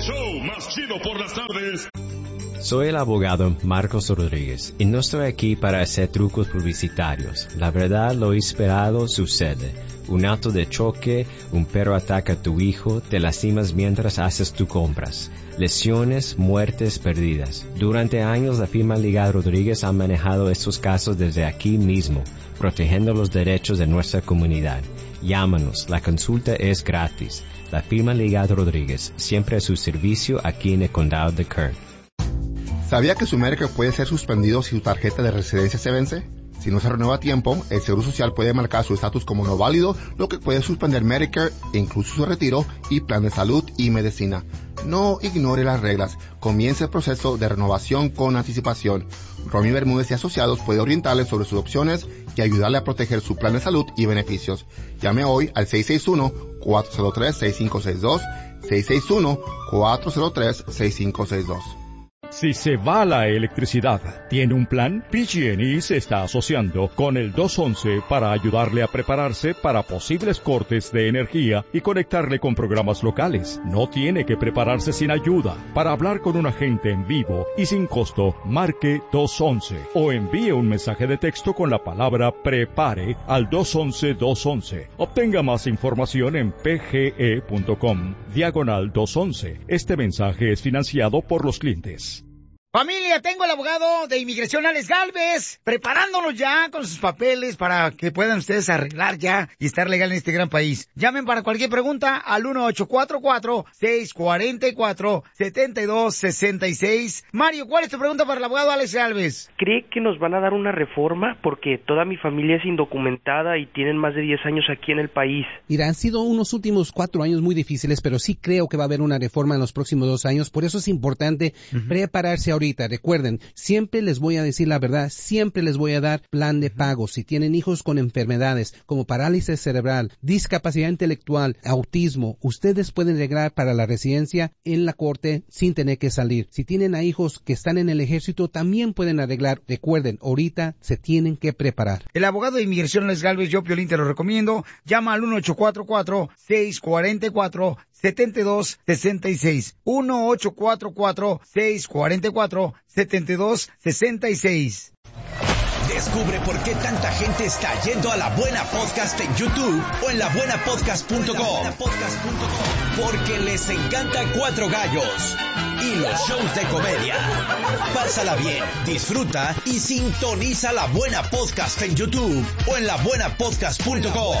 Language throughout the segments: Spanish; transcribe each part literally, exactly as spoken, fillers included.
show más chido por las tardes. Soy el abogado Marcos Rodríguez y no estoy aquí para hacer trucos publicitarios. La verdad, lo esperado sucede. Un auto de choque, un perro ataca a tu hijo, te lastimas mientras haces tus compras. Lesiones, muertes, pérdidas. Durante años la firma Legal Rodríguez ha manejado estos casos desde aquí mismo, protegiendo los derechos de nuestra comunidad. Llámanos, la consulta es gratis. La firma Legal Rodríguez, siempre a su servicio aquí en el condado de Kern. ¿Sabía que su Medicare puede ser suspendido si su tarjeta de residencia se vence? Si no se renueva a tiempo, el Seguro Social puede marcar su estatus como no válido, lo que puede suspender Medicare e incluso su retiro y plan de salud y medicina. No ignore las reglas. Comience el proceso de renovación con anticipación. Romy Bermúdez y Asociados puede orientarle sobre sus opciones y ayudarle a proteger su plan de salud y beneficios. Llame hoy al seis seis uno, cuatro cero tres, seis cinco seis dos, seis seis uno, cuatro cero tres, seis cinco seis dos. Si se va la electricidad, ¿tiene un plan? P G and E se está asociando con el dos once para ayudarle a prepararse para posibles cortes de energía y conectarle con programas locales. No tiene que prepararse sin ayuda. Para hablar con un agente en vivo y sin costo, marque dos once o envíe un mensaje de texto con la palabra PREPARE al dos once dos once. Obtenga más información en pge.com diagonal dos once. Este mensaje es financiado por los clientes. Familia, tengo el abogado de inmigración Alex Galvez preparándonos ya con sus papeles para que puedan ustedes arreglar ya y estar legal en este gran país. Llamen para cualquier pregunta al uno ocho cuatro cuatro, seis cuatro cuatro, siete dos seis seis. Mario, ¿cuál es tu pregunta para el abogado Alex Galvez? ¿Cree que nos van a dar una reforma? Porque toda mi familia es indocumentada y tienen más de diez años aquí en el país. Mira, han sido unos últimos cuatro años muy difíciles, pero sí creo que va a haber una reforma en los próximos dos años. Por eso es importante uh-huh. prepararse ahorita. Recuerden, siempre les voy a decir la verdad, siempre les voy a dar plan de pago. Si tienen hijos con enfermedades como parálisis cerebral, discapacidad intelectual, autismo, ustedes pueden arreglar para la residencia en la corte sin tener que salir. Si tienen a hijos que están en el ejército, también pueden arreglar. Recuerden, ahorita se tienen que preparar. El abogado de inmigración Alex Galvez, yo Piolín te lo recomiendo. Llama al uno ocho cuatro cuatro, seis cuatro cuatro, siete dos seis seis. uno ocho cuatro cuatro, seis cuatro cuatro, siete dos seis seis. Descubre por qué tanta gente está yendo a La Buena Podcast en YouTube o en la buena podcast punto com. Porque les encanta Cuatro Gallos y los shows de comedia. Pásala bien, disfruta y sintoniza La Buena Podcast en YouTube o en la buena podcast punto com.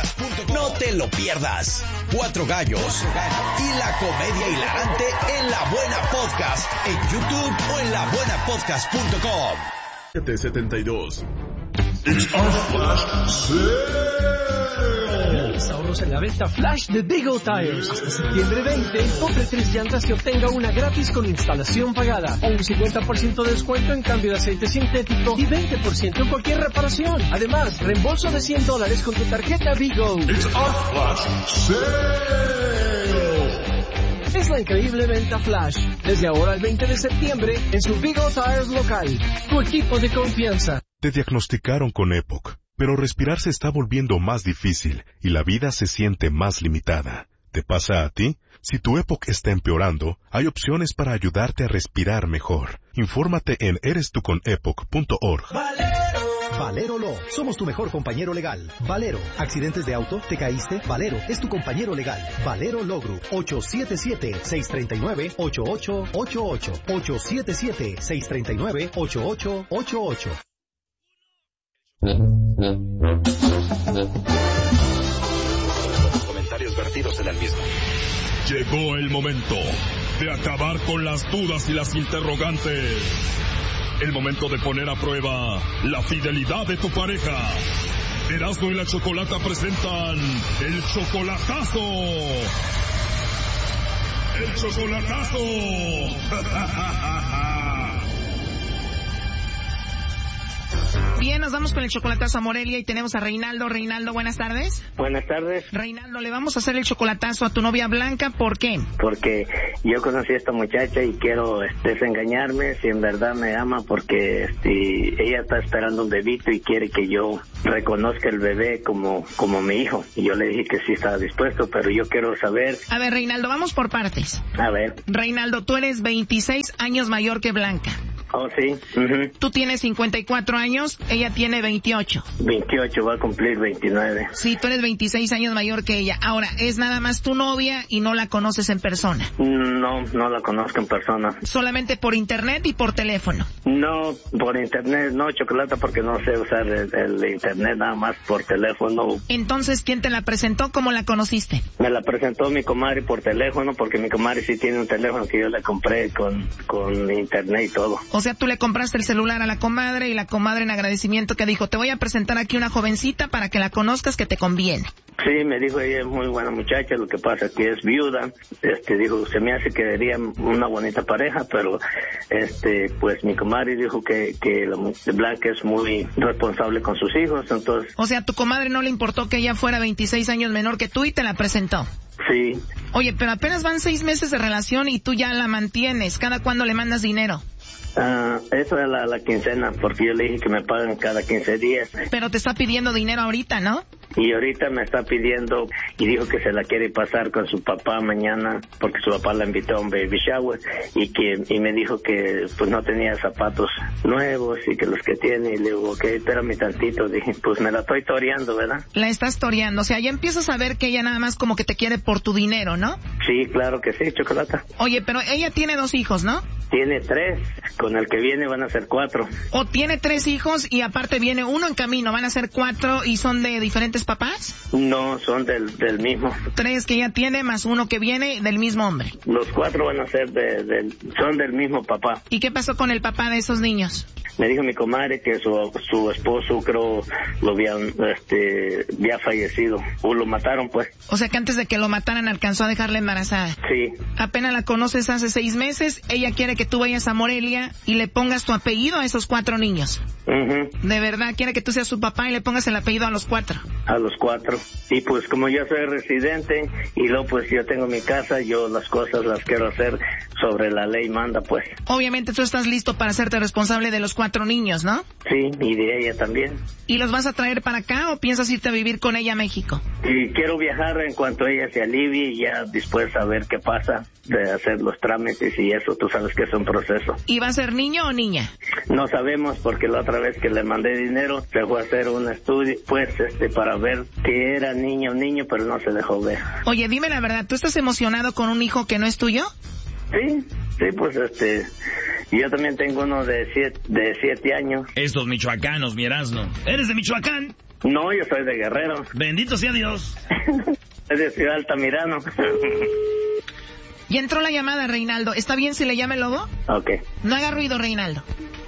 No te lo pierdas. Cuatro Gallos y la comedia hilarante en La Buena Podcast en YouTube o en la buena podcast punto com. siete setenta y dos. It's our flash sale. Grandes ahorros en la venta flash de Big O Tires. Hasta septiembre veinte, compre tres llantas y obtenga una gratis con instalación pagada. O un cincuenta por ciento de descuento en cambio de aceite sintético y veinte por ciento en cualquier reparación. Además, reembolso de cien dólares con tu tarjeta Big O. It's our flash sale. Es la increíble venta flash. Desde ahora al veinte de septiembre en su Big O Tires local. Tu equipo de confianza. Te diagnosticaron con E P O C, pero respirar se está volviendo más difícil y la vida se siente más limitada. ¿Te pasa a ti? Si tu E P O C está empeorando, hay opciones para ayudarte a respirar mejor. Infórmate en eres tú con epoc punto org. Valero Law. Somos tu mejor compañero legal. Valero. ¿Accidentes de auto? ¿Te caíste? Valero es tu compañero legal. Valero Law Group. ocho siete siete, seis tres nueve, ocho ocho ocho ocho. ocho siete siete, seis tres nueve, ocho ocho ocho ocho. Comentarios vertidos en el mismo. Llegó el momento de acabar con las dudas y las interrogantes. El momento de poner a prueba la fidelidad de tu pareja. Erasmo y la Chocolata presentan el chocolatazo. El chocolatazo. Bien, nos vamos con el chocolatazo a Morelia y tenemos a Reinaldo. Reinaldo, buenas tardes. Buenas tardes. Reinaldo, le vamos a hacer el chocolatazo a tu novia Blanca, ¿por qué? Porque yo conocí a esta muchacha y quiero este, desengañarme si en verdad me ama, porque este, ella está esperando un bebito y quiere que yo reconozca el bebé como, como mi hijo. Y yo le dije que sí estaba dispuesto, pero yo quiero saber... A ver, Reinaldo, vamos por partes. A ver. Reinaldo, tú eres veintiséis años mayor que Blanca. Oh, sí. Uh-huh. Tú tienes cincuenta y cuatro años, ella tiene veintiocho. veintiocho, va a cumplir veintinueve. Sí, tú eres veintiséis años mayor que ella. Ahora, ¿es nada más tu novia y no la conoces en persona? No, no la conozco en persona. ¿Solamente por internet y por teléfono? No, por internet, no, Chocolata, porque no sé usar el, el internet, nada más por teléfono. Entonces, ¿quién te la presentó? ¿Cómo la conociste? Me la presentó mi comadre por teléfono, porque mi comadre sí tiene un teléfono que yo le compré con, con internet y todo. O sea, tú le compraste el celular a la comadre y la comadre en agradecimiento que dijo, te voy a presentar aquí una jovencita para que la conozcas, que te conviene. Sí, me dijo, ella es muy buena muchacha, lo que pasa es que es viuda. Este, dijo, se me hace que sería una bonita pareja, pero este, pues mi comadre dijo que, que la Blanca es muy responsable con sus hijos, entonces... O sea, tu comadre no le importó que ella fuera veintiséis años menor que tú y te la presentó. Sí. Oye, pero apenas van seis meses de relación y tú ya la mantienes. ¿Cada cuándo le mandas dinero? Uh, eso es la, la quincena, porque yo le dije que me pagan cada quince días. Pero te está pidiendo dinero ahorita, ¿no? Y ahorita me está pidiendo, y dijo que se la quiere pasar con su papá mañana, porque su papá la invitó a un baby shower, y que y me dijo que pues no tenía zapatos nuevos, y que los que tiene, y le digo, ok, espérame tantito, dije, pues me la estoy toreando, ¿verdad? La estás toreando, o sea, ya empiezas a ver que ella nada más como que te quiere por tu dinero, ¿no? Sí, claro que sí, Chocolata. Oye, pero ella tiene dos hijos, ¿no? Tiene tres, con el que viene van a ser cuatro. O tiene tres hijos y aparte viene uno en camino, van a ser cuatro y son de diferentes papás? No, son del, del mismo. Tres que ella tiene más uno que viene del mismo hombre. Los cuatro van a ser de, de, son del mismo papá. ¿Y qué pasó con el papá de esos niños? Me dijo mi comadre que su, su esposo, creo, lo habían, este, había fallecido. O lo mataron, pues. O sea que antes de que lo mataran alcanzó a dejarla embarazada. Sí. Apenas la conoces hace seis meses, ella quiere que tú vayas a Morelia y le pongas tu apellido a esos cuatro niños. Uh-huh. De verdad, quiere que tú seas su papá y le pongas el apellido a los cuatro. A los cuatro. Y pues como yo soy residente y luego pues yo tengo mi casa, yo las cosas las quiero hacer sobre la ley manda, pues. Obviamente tú estás listo para hacerte responsable de los cuatro niños, ¿no? Sí, y de ella también. ¿Y los vas a traer para acá o piensas irte a vivir con ella a México? Y quiero viajar en cuanto ella se alivie y ya después a ver qué pasa, de hacer los trámites y eso, tú sabes que es un proceso. ¿Y va a ser niño o niña? No sabemos, porque la otra vez que le mandé dinero se fue a hacer un estudio, pues, este, para ver que era niño o niño, pero no se dejó ver. Oye, dime la verdad, ¿tú estás emocionado con un hijo que no es tuyo? Sí, sí, pues, este, yo también tengo uno de siete, de siete años. Estos michoacanos, mi Erasmo. ¿Eres de Michoacán? No, yo soy de Guerrero. Bendito sea Dios. Es de Ciudad Altamirano. Ya entró la llamada, Reinaldo. ¿Está bien si le llama el lobo? Ok. No haga ruido, Reinaldo.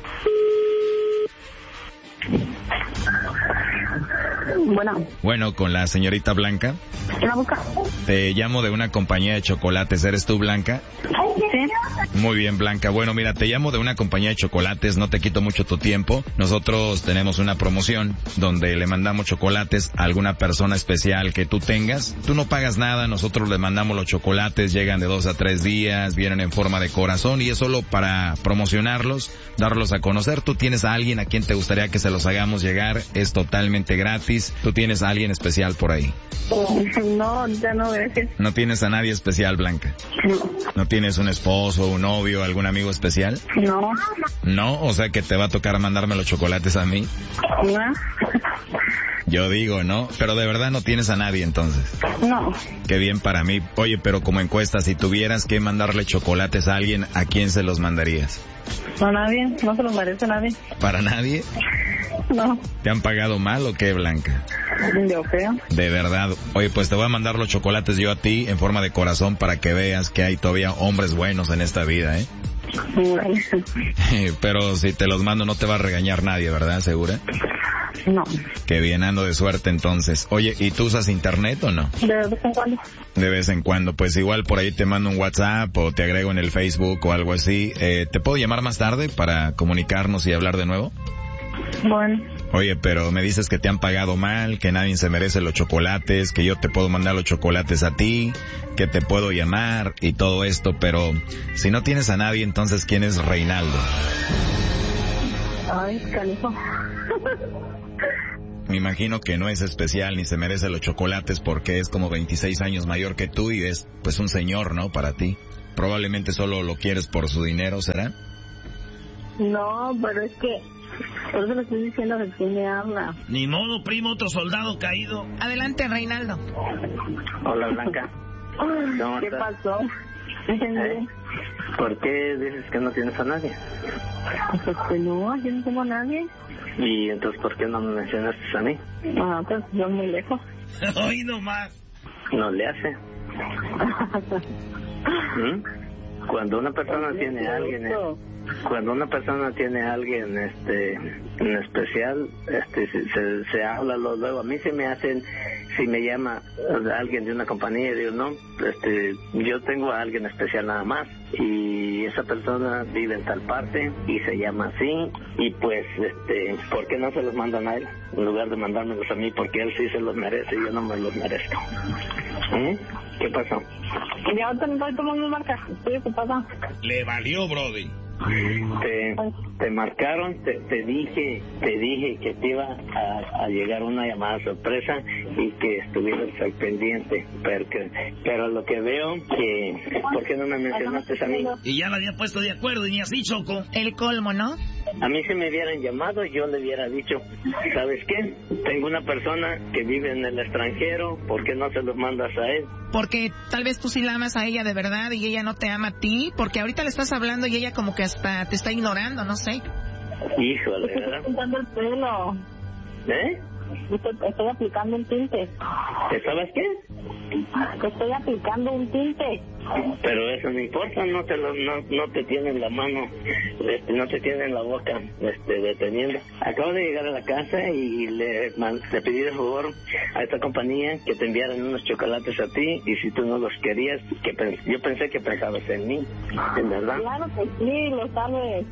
Bueno. Bueno, con la señorita Blanca. ¿La busca? Te llamo de una compañía de chocolates. ¿Eres tú, Blanca? Sí. Muy bien, Blanca. Bueno, mira, te llamo de una compañía de chocolates. No te quito mucho tu tiempo. Nosotros tenemos una promoción donde le mandamos chocolates a alguna persona especial que tú tengas. Tú no pagas nada. Nosotros le mandamos los chocolates. Llegan de dos a tres días. Vienen en forma de corazón y es solo para promocionarlos, darlos a conocer. Tú tienes a alguien a quien te gustaría que se los hagamos llegar. Es totalmente gratis. Tú tienes a alguien especial por ahí. No, ya no, gracias. ¿No tienes a nadie especial, Blanca? No. ¿No tienes un esposo, un novio, algún amigo especial? No. ¿No? O sea que te va a tocar mandarme los chocolates a mí. No. Yo digo, ¿no? Pero de verdad no tienes a nadie entonces. No. Qué bien para mí. Oye, pero como encuesta, si tuvieras que mandarle chocolates a alguien, ¿a quién se los mandarías? A nadie, no se los merece a nadie. ¿Para nadie? No. ¿Te han pagado mal o qué, Blanca? Yo creo. De verdad. Oye, pues te voy a mandar los chocolates yo a ti en forma de corazón para que veas que hay todavía hombres buenos en esta vida, ¿eh? Pero si te los mando no te va a regañar nadie, ¿verdad? ¿Segura? No. Qué bien, ando de suerte entonces. Oye, ¿y tú usas internet o no? De vez en cuando. De vez en cuando, pues igual por ahí te mando un WhatsApp o te agrego en el Facebook o algo así. Eh, ¿Te puedo llamar más tarde para comunicarnos y hablar de nuevo? Bueno. Oye, pero me dices que te han pagado mal, que nadie se merece los chocolates, que yo te puedo mandar los chocolates a ti, que te puedo llamar y todo esto, pero si no tienes a nadie, entonces ¿quién es Reinaldo? Ay, canijo. Me imagino que no es especial ni se merece los chocolates porque es como veintiséis años mayor que tú y es pues un señor, ¿no? Para ti. Probablemente solo lo quieres por su dinero, ¿será? No, pero es que... Por eso le estoy diciendo de quién me habla. Ni modo, primo, otro soldado caído. Adelante, Reinaldo. Hola, Blanca. ¿Qué estás? pasó? ¿Eh? ¿Por qué dices que no tienes a nadie? Pues que no, yo no tengo a nadie. ¿Y entonces por qué no me mencionaste a mí? Ah, pues yo muy lejos. Hoy nomás. No le hace. ¿Mm? Cuando una persona tiene a alguien... Eh, Cuando una persona tiene a alguien este en especial, este se, se, se habla luego. A mí se me hacen, si me llama alguien de una compañía, digo, no, este yo tengo a alguien especial nada más, y esa persona vive en tal parte y se llama así, y pues, este ¿por qué no se los mandan a él en lugar de mandármelos a mí? Porque él sí se los merece y yo no me los merezco. ¿Eh? ¿Qué pasó? Ya ahorita no estoy tomando marca, estoy ocupada. Le valió, Brody. Te, te marcaron, te, te dije, te dije que te iba a, a llegar una llamada sorpresa y que estuvieras al pendiente, pero, que, pero lo que veo que, ¿por qué no me mencionaste a mí? Y ya la había puesto de acuerdo y ni así, Choco. El colmo, ¿no? A mí si me hubieran llamado, yo le hubiera dicho, ¿sabes qué? Tengo una persona que vive en el extranjero, ¿por qué no se los mandas a él? Porque tal vez tú sí la amas a ella de verdad y ella no te ama a ti, porque ahorita le estás hablando y ella como que hasta te está ignorando, no sé. Híjole, Te ¿verdad? estoy pintando el pelo. ¿Eh? Estoy, estoy aplicando un tinte. ¿Sabes qué? Te estoy aplicando un tinte. Pero eso no importa, no te lo, no, no te tienen la mano, este, no te tienen la boca este, deteniendo. Acabo de llegar a la casa y le, man, le pedí de favor a esta compañía que te enviaran unos chocolates a ti, y si tú no los querías, que pens yo pensé que pensabas en mí, ¿en verdad? Claro que sí, lo sabes.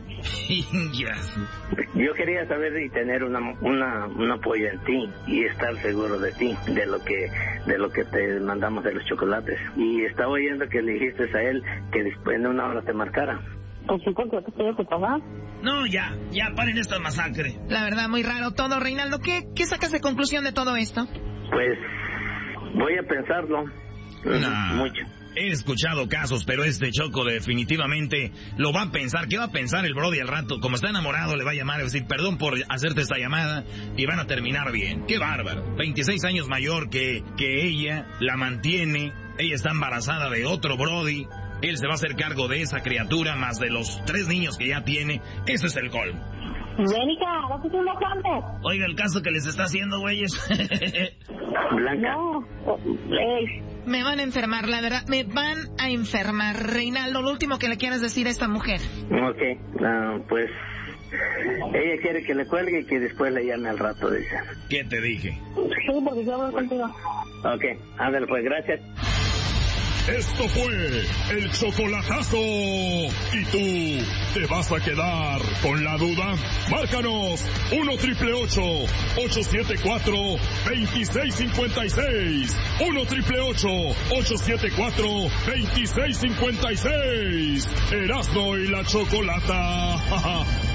Yo quería saber y tener una, una, un apoyo en ti y estar seguro de ti, de lo que de lo que te mandamos de los chocolates. Y estaba oyendo que le dijiste a él que después de una hora te marcara. Pues sí, porque te estoy ocupada. No, ya, ya paren esta masacre. La verdad, muy raro todo, Reinaldo. ¿Qué, qué sacas de conclusión de todo esto? Pues voy a pensarlo. Nah. Mucho. He escuchado casos, pero este Choco definitivamente lo va a pensar. ¿Qué va a pensar el Brody al rato? Como está enamorado, le va a llamar y va a decir, perdón por hacerte esta llamada, y van a terminar bien. ¡Qué bárbaro! veintiséis años mayor que, que ella, la mantiene, ella está embarazada de otro Brody, él se va a hacer cargo de esa criatura, más de los tres niños que ya tiene. Ese es el colmo. Venica, no te una planta. Oiga, el caso que les está haciendo, güeyes. Blanca. No, ey. Me van a enfermar, la verdad, me van a enfermar. Reinaldo, lo último que le quieras decir a esta mujer. Ok, uh, pues ella quiere que le cuelgue y que después le llame al rato, dice. ¿Qué te dije? Sí, porque yo hablo contigo. Ok, ándale pues, gracias. Esto fue el chocolatazo. ¿Y tú te vas a quedar con la duda? Márcanos uno triple ocho, ocho siete cuatro, dos seis cinco seis. uno triple ocho, ocho siete cuatro, dos seis cinco seis. Erasmo y la Chocolata.